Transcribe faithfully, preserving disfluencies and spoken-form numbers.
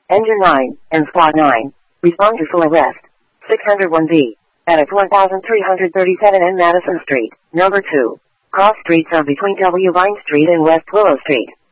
Engine nine, and Squad nine. Respond to full arrest. six oh one B. At one three thirty-seven N Madison Street, number two. Cross streets are between W. Vine Street and West Willow Street.